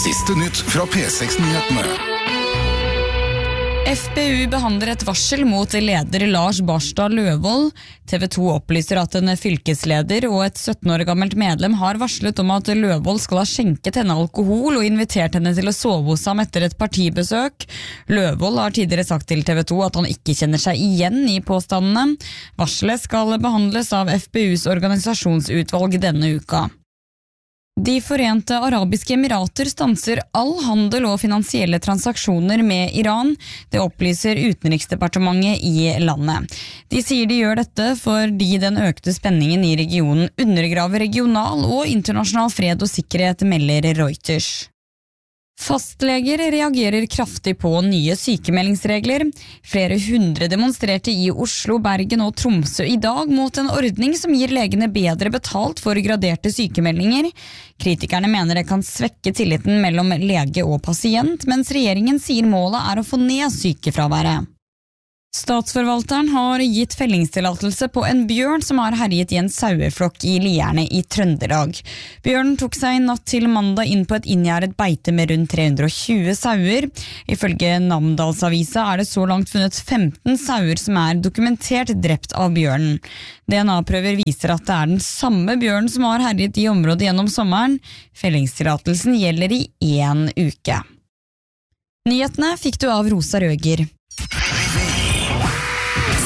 Siste nytt fra P6-nyhetene. FPU behandler et varsel mot leder Lars Barstad Løvold. TV 2 opplyser at en fylkesleder og et 17 år gammelt medlem har varslet om at Løvold skal ha skjenket henne alkohol og invitert henne til å sove hos ham etter et partibesøk. Løvold har tidligere sagt til TV 2 at han ikke kjenner seg igjen i påstandene. Varselet skal behandles av FPUs organisasjonsutvalg denne uka. De Forente Arabiske Emirater stanser all handel og finansielle transaksjoner med Iran. Det opplyser utenriksdepartementet i landet. De sier de gjør dette fordi den økte spenningen i regionen undergraver regional og internasjonal fred og sikkerhet, melder Reuters. Fastleger reagerer kraftig på nye sykemeldingsregler. Flere hundre demonstrerte i Oslo, Bergen og Tromsø i dag mot en ordning som gir legene bedre betalt for graderte sykemeldinger. Kritikerne mener det kan svekke tilliten mellom lege og pasient, mens regjeringen sier målet er å få ned sykefraværet. Statsforvalteren har gitt fellingstillatelse på en bjørn som har herjet i en saueflokk i Lierne i Trøndelag. Bjørnen tok seg natt til mandag inn på et inngjerdet beite med rundt 320 sauer. Ifølge Namdalsavisa er det så langt funnet 15 sauer som er dokumentert drept av bjørnen. DNA-prøver viser at det er den samme bjørnen som har herjet i området gjennom sommeren. Fellingstillatelsen gjelder i 1 uke. Nyhetene fikk du av Rosa Røger.